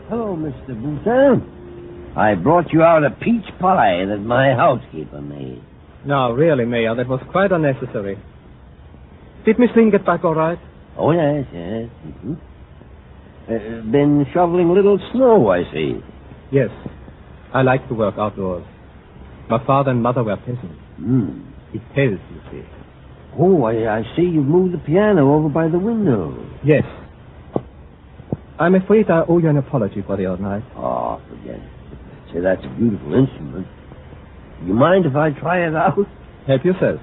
Hello, Mr. Boutin. I brought you out a peach pie that my housekeeper made. No, really, Mayor, that was quite unnecessary. Did Miss Lynn get back all right? Oh, yes. Mm-hmm. Been shoveling a little snow, I see. Yes. I like to work outdoors. My father and mother were peasants. It pays, you see. Oh, I see you moved the piano over by the window. Yes. I'm afraid I owe you an apology for the other night. Oh, forget it. Say, that's a beautiful instrument. You mind if I try it out? Help yourself.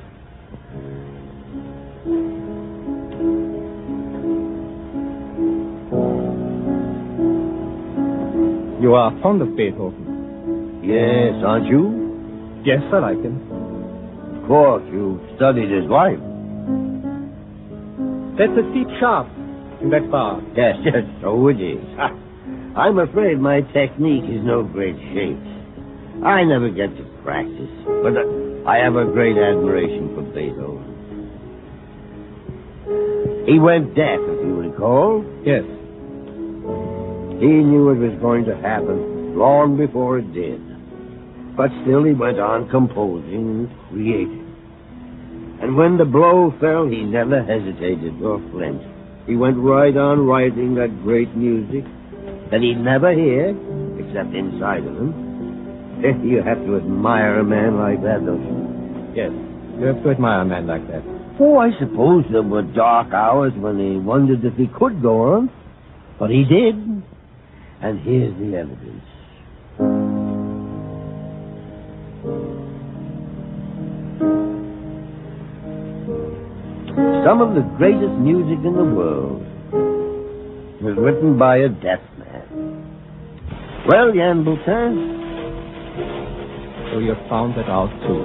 You are fond of Beethoven? Yes, aren't you? Yes, I like him. Of course, you studied his life. That's a C sharp in that bar. Yes, so it is. I'm afraid my technique is no great shape. I never get to practice, but I have a great admiration for Beethoven. He went deaf, if you recall. Yes. He knew it was going to happen long before it did. But still he went on composing and creating. And when the blow fell, he never hesitated or flinched. He went right on writing that great music that he'd never hear, except inside of him. You have to admire a man like that, don't you? Yes, you have to admire a man like that. Oh, I suppose there were dark hours when he wondered if he could go on. But he did. And here's the evidence. Some of the greatest music in the world was written by a deaf man. Well, Jan Boutin? So you have found that out, too?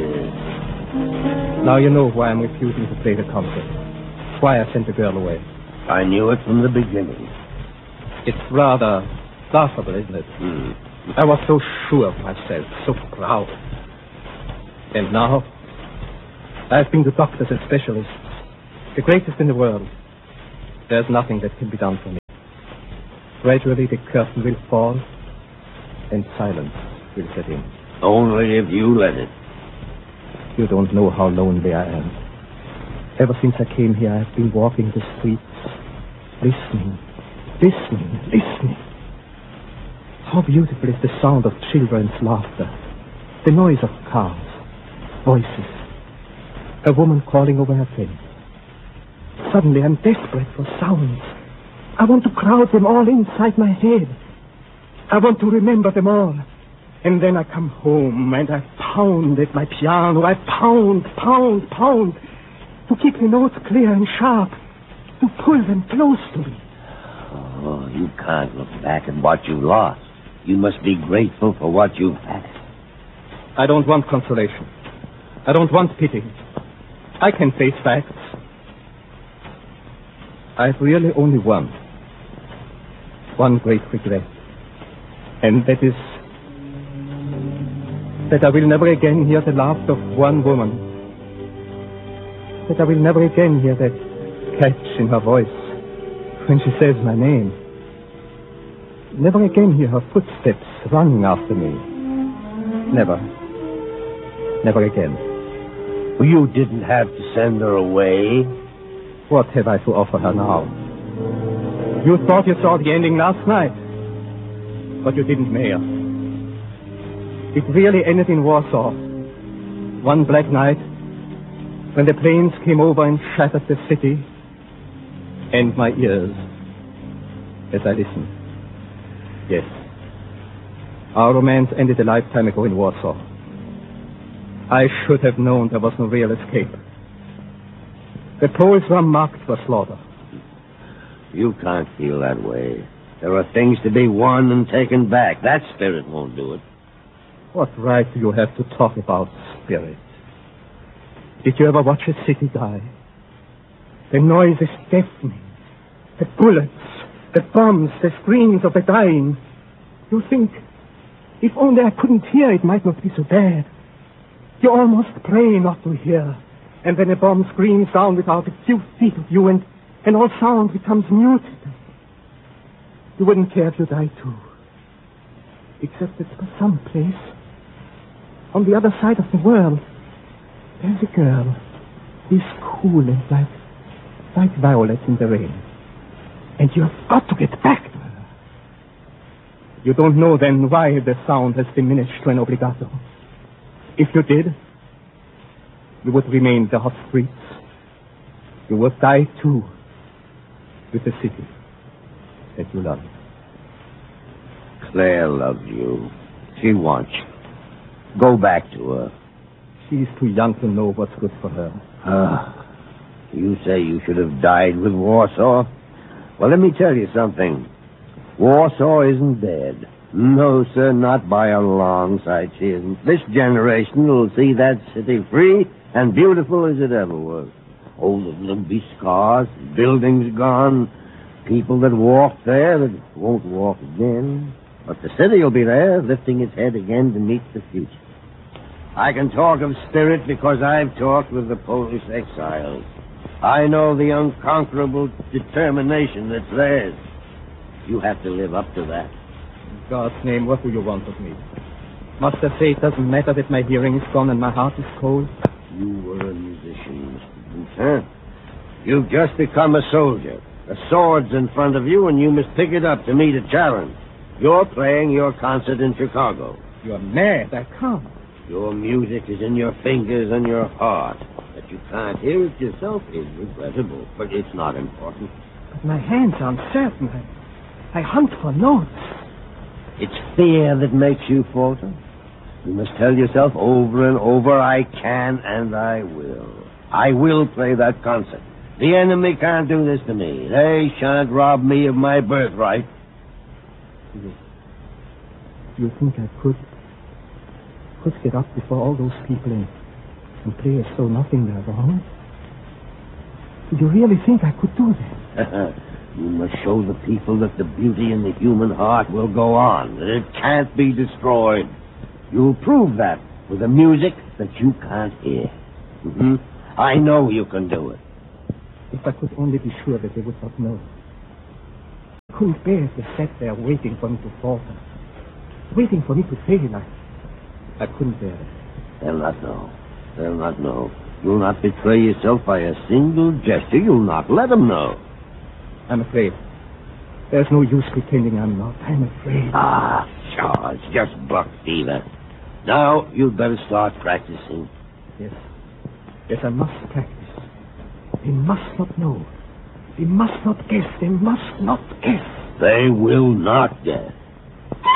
Yes. Now you know why I'm refusing to play the concert. Why I sent the girl away. I knew it from the beginning. It's rather laughable, isn't it? I was so sure of myself, so proud. And now, I've been to doctors and specialists, the greatest in the world. There's nothing that can be done for me. Gradually, the curtain will fall, and silence will set in. Only if you let it. You don't know how lonely I am. Ever since I came here, I've been walking the streets, listening. How beautiful is the sound of children's laughter, the noise of cars, voices, a woman calling over her friend. Suddenly I'm desperate for sounds. I want to crowd them all inside my head. I want to remember them all. And then I come home and I pound at my piano. I pound, to keep the notes clear and sharp, to pull them close to me. Oh, you can't look back at what you lost. You must be grateful for what you've had. I don't want consolation. I don't want pity. I can face facts. I've really only one great regret. And that is that I will never again hear the laughter of one woman. That I will never again hear that catch in her voice when she says my name. Never again hear her footsteps running after me. Never again. You didn't have to send her away. What have I to offer her now? You thought you saw the ending last night, but you didn't, Mayor. It really ended in Warsaw. One black night, when the planes came over and shattered the city, and my ears, as I listened. Yes. Our romance ended a lifetime ago in Warsaw. I should have known there was no real escape. The Poles were marked for slaughter. You can't feel that way. There are things to be won and taken back. That spirit won't do it. What right do you have to talk about spirit? Did you ever watch a city die? The noise is deafening. The bullets, the bombs, the screams of the dying. You think, if only I couldn't hear, it might not be so bad. You almost pray not to hear. And then a bomb screams down without a few feet of you, and all sound becomes muted. You wouldn't care if you died too. Except that for some place, on the other side of the world, there's a girl. He's cool and like violets in the rain. And you've got to get back to her. You don't know then why the sound has diminished to an obligato. If you did, you would remain in the hot streets. You would die too with the city that you love. Claire loves you. She wants you. Go back to her. She's too young to know what's good for her. You say you should have died with Warsaw? Well, let me tell you something. Warsaw isn't dead. No, sir, not by a long sight she isn't. This generation will see that city free and beautiful as it ever was. Oh, there'll be scars, buildings gone, people that walked there that won't walk again. But the city will be there, lifting its head again to meet the future. I can talk of spirit because I've talked with the Polish exiles. I know the unconquerable determination that's theirs. You have to live up to that. In God's name, what do you want of me? Must I say it doesn't matter that my hearing is gone and my heart is cold? You were a musician, Mr. Booth, huh? You've just become a soldier. The sword's in front of you, and you must pick it up to meet a challenge. You're playing your concert in Chicago. You're mad. I can't. Your music is in your fingers and your heart. That you can't hear it yourself is regrettable, but it's not important. But my hands are uncertain. I hunt for notes. It's fear that makes you falter. You must tell yourself over and over, I can and I will. I will play that concert. The enemy can't do this to me. They shan't rob me of my birthright. Do you think I could get up before all those people and play as though nothing were wrong? Do you really think I could do that? You must show the people that the beauty in the human heart will go on, that it can't be destroyed. You'll prove that with a music that you can't hear. I know you can do it. If I could only be sure that they would not know. I couldn't bear to sit there waiting for me to falter, waiting for me to fail. I couldn't bear it. They'll not know. They'll not know. You'll not betray yourself by a single gesture. You'll not let them know. I'm afraid. There's no use pretending I'm not. I'm afraid. Sure. It's just buck fever. Now, you'd better start practicing. Yes, I must practice. They must not know. They must not guess. They must not guess. They will not guess.